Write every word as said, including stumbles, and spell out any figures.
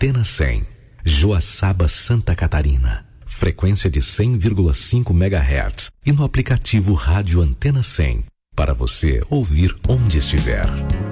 Antena cem, Joaçaba, Santa Catarina. Frequência de cem vírgula cinco megahertz e no aplicativo Rádio Antena cem, para você ouvir onde estiver.